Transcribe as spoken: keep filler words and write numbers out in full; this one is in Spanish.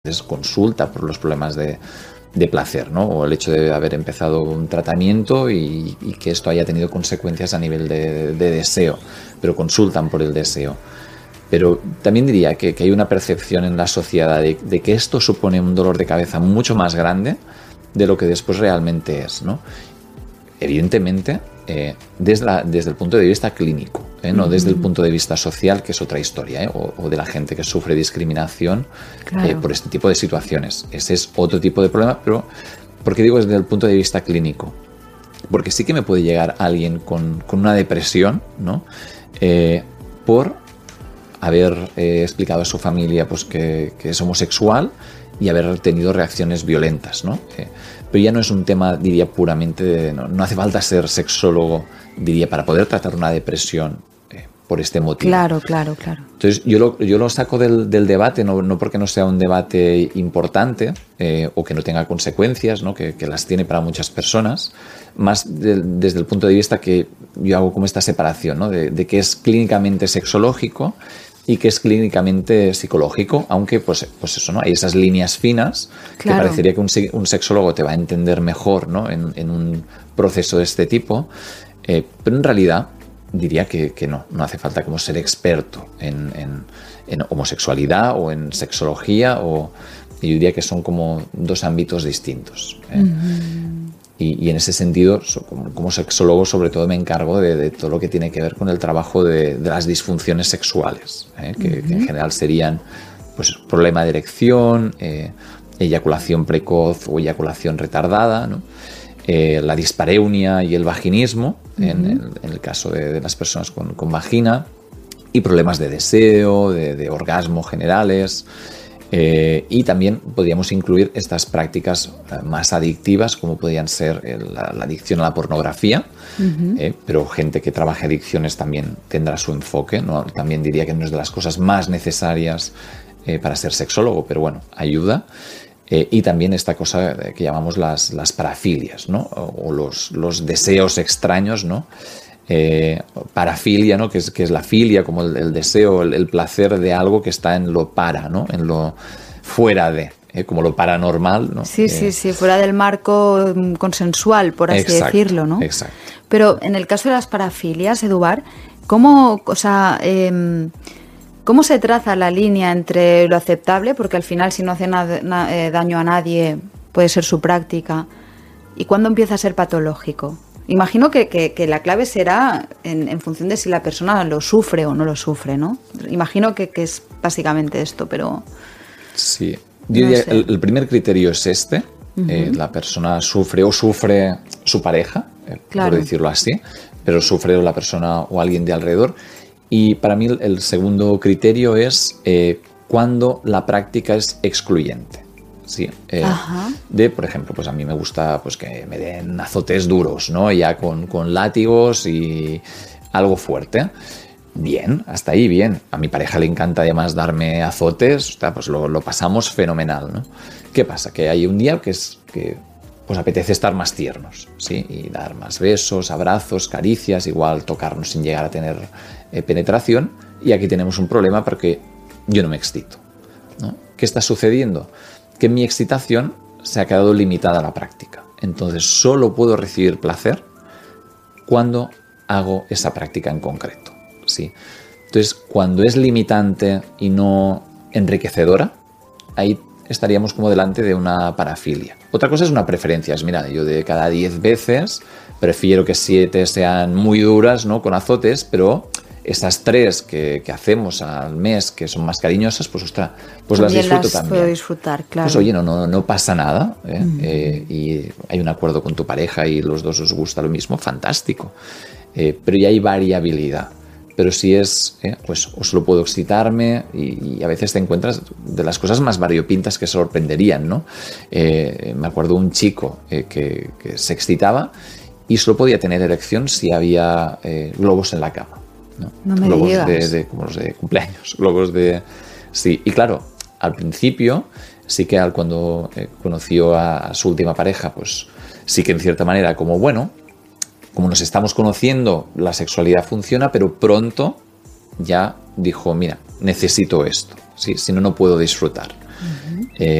consulta por los problemas de, de placer, ¿no? O el hecho de haber empezado un tratamiento y, y que esto haya tenido consecuencias a nivel de, de deseo, pero consultan por el deseo. Pero también diría que, que hay una percepción en la sociedad de, de que esto supone un dolor de cabeza mucho más grande de lo que después realmente es, ¿no? Evidentemente, eh, desde, la, desde el punto de vista clínico, ¿eh? No desde el punto de vista social, que es otra historia, ¿eh? o, o de la gente que sufre discriminación claro. eh, por este tipo de situaciones. Ese es otro tipo de problema, pero ¿por qué digo desde el punto de vista clínico? Porque sí que me puede llegar alguien con, con una depresión, ¿no? Eh, por haber eh, explicado a su familia pues, que, que es homosexual y haber tenido reacciones violentas, ¿no? Eh, pero ya no es un tema, diría, puramente de, no, no hace falta ser sexólogo, diría, para poder tratar una depresión eh, por este motivo. Claro, claro, claro. Entonces yo lo, yo lo saco del, del debate, no, no porque no sea un debate importante eh, o que no tenga consecuencias, ¿no? que, que las tiene para muchas personas, más de, desde el punto de vista que yo hago como esta separación, ¿no? de, de que es clínicamente sexológico y que es clínicamente psicológico, aunque pues, pues eso, ¿no? Hay esas líneas finas claro. que parecería que un, un sexólogo te va a entender mejor, ¿no? en, en un proceso de este tipo, eh, pero en realidad diría que, que no, no hace falta como ser experto en, en, en homosexualidad o en sexología, o, yo diría que son como dos ámbitos distintos. ¿eh? Mm-hmm. Y, y en ese sentido, como, como sexólogo, sobre todo me encargo de, de todo lo que tiene que ver con el trabajo de, de las disfunciones sexuales, ¿eh? que, uh-huh. que en general serían pues, problema de erección, eh, eyaculación precoz o eyaculación retardada, ¿no? eh, la dispareunia y el vaginismo, uh-huh. en, el, en el caso de, de las personas con, con vagina, y problemas de deseo, de, de orgasmo generales. Eh, y también podríamos incluir estas prácticas eh, más adictivas, como podrían ser el, la, la adicción a la pornografía, uh-huh. eh, pero gente que trabaje adicciones también tendrá su enfoque, ¿no? También diría que no es de las cosas más necesarias eh, para ser sexólogo, pero bueno, ayuda. Eh, y también esta cosa que llamamos las, las parafilias, ¿no? o, o los, los deseos extraños, ¿no? Eh, parafilia, ¿no? que, es, que es la filia, como el, el deseo, el, el placer de algo que está en lo para, ¿no? En lo fuera de, eh, como lo paranormal, ¿no? Sí, eh, sí, sí, fuera del marco consensual, por así exacto, decirlo, ¿no? Exacto. Pero en el caso de las parafilias, Eduard, ¿cómo, o sea, eh, ¿cómo se traza la línea entre lo aceptable, porque al final si no hace na- na- eh, daño a nadie puede ser su práctica, y cuándo empieza a ser patológico? Imagino que, que, que la clave será en, en función de si la persona lo sufre o no lo sufre, ¿no? Imagino que, que es básicamente esto, pero... Sí, yo diría, no sé. el, el primer criterio es este. Uh-huh. Eh, la persona sufre o sufre su pareja, eh, claro. por decirlo así, pero sufre la persona o alguien de alrededor. Y para mí el, el segundo criterio es eh, cuando la práctica es excluyente. Sí, eh, de, por ejemplo, pues a mí me gusta pues que me den azotes duros, ¿no? Ya con, con látigos y algo fuerte. Bien, hasta ahí bien. A mi pareja le encanta además darme azotes, o sea, pues lo, lo pasamos fenomenal, ¿no? ¿Qué pasa? Que hay un día que es que pues apetece estar más tiernos, ¿sí? Y dar más besos, abrazos, caricias, igual tocarnos sin llegar a tener eh, penetración. Y aquí tenemos un problema porque yo no me excito, ¿no? ¿Qué está sucediendo? Que mi excitación se ha quedado limitada a la práctica. Entonces solo puedo recibir placer cuando hago esa práctica en concreto, ¿sí? Entonces, cuando es limitante y no enriquecedora, ahí estaríamos como delante de una parafilia. Otra cosa es una preferencia. Es, mira, yo de cada diez veces prefiero que siete sean muy duras, ¿no? Con azotes, pero esas tres que, que hacemos al mes, que son más cariñosas, pues ostras, pues también las disfruto las también. Puedo disfrutar, claro. Pues oye, no, no, no pasa nada, ¿eh? Mm. Eh, y hay un acuerdo con tu pareja y los dos os gusta lo mismo, fantástico. Eh, pero ya hay variabilidad. Pero si es, eh, pues o solo puedo excitarme y, y a veces te encuentras de las cosas más variopintas que sorprenderían, ¿no? Eh, me acuerdo un chico eh, que, que se excitaba y solo podía tener erección si había eh, globos en la cama. ¿no? No me globos digas. de, de, como los de cumpleaños, globos de... Sí, y claro, al principio sí que al, cuando eh, conoció a, a su última pareja, pues sí que en cierta manera como, bueno, como nos estamos conociendo, la sexualidad funciona, pero pronto ya dijo, mira, necesito esto, ¿sí? Si no, no puedo disfrutar. Uh-huh.